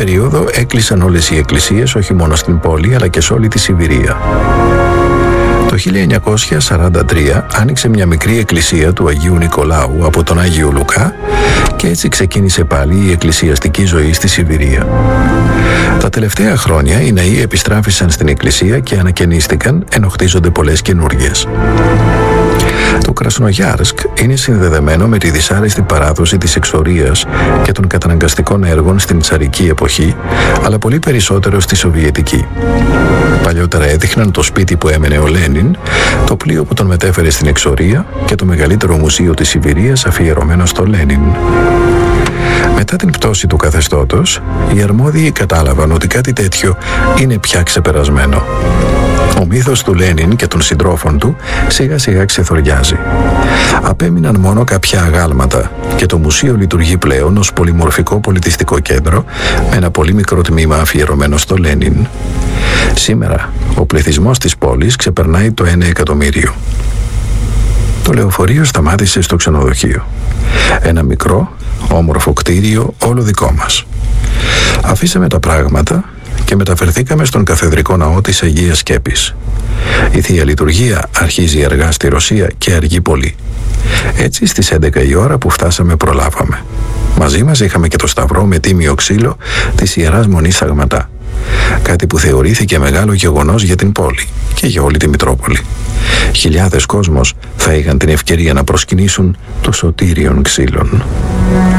περίοδο έκλεισαν όλες οι εκκλησίες, όχι μόνο στην πόλη αλλά και σε όλη τη Σιβηρία. Το 1943 άνοιξε μια μικρή εκκλησία του Αγίου Νικολάου από τον Άγιο Λουκά και έτσι ξεκίνησε πάλι η εκκλησιαστική ζωή στη Σιβηρία. Τα τελευταία χρόνια οι ναοί επιστράφησαν στην εκκλησία και ανακαινίστηκαν, ενώ χτίζονται πολλές καινούργιες. Το Κρασνογιάρσκ είναι συνδεδεμένο με τη δυσάρεστη παράδοση της εξορίας και των καταναγκαστικών έργων στην τσαρική εποχή, αλλά πολύ περισσότερο στη σοβιετική. Παλιότερα έδειχναν το σπίτι που έμενε ο Λένιν, το πλοίο που τον μετέφερε στην εξορία και το μεγαλύτερο μουσείο της Σιβηρίας αφιερωμένο στο Λένιν. Μετά την πτώση του καθεστώτος, οι αρμόδιοι κατάλαβαν ότι κάτι τέτοιο είναι πια ξεπερασμένο. Ο μύθος του Λένιν και των συντρόφων του σιγά σιγά ξεθοριάζει. Απέμειναν μόνο κάποια αγάλματα και το μουσείο λειτουργεί πλέον ως πολυμορφικό πολιτιστικό κέντρο με ένα πολύ μικρό τμήμα αφιερωμένο στο Λένιν. Σήμερα ο πληθυσμός της πόλης ξεπερνάει το 1 εκατομμύριο. Το λεωφορείο σταμάτησε στο ξενοδοχείο. Ένα μικρό, όμορφο κτίριο, όλο δικό μας. Αφήσαμε τα πράγματα και μεταφερθήκαμε στον καθεδρικό ναό της Αγίας Σκέπης. Η Θεία Λειτουργία αρχίζει αργά στη Ρωσία και αργεί πολύ. Έτσι στις 11 η ώρα που φτάσαμε προλάβαμε. Μαζί μας είχαμε και το σταυρό με τίμιο ξύλο της Ιεράς Μονής Θαγματά. Κάτι που θεωρήθηκε μεγάλο γεγονός για την πόλη και για όλη τη Μητρόπολη. Χιλιάδες κόσμος θα είχαν την ευκαιρία να προσκυνήσουν το σωτήριον ξύλον.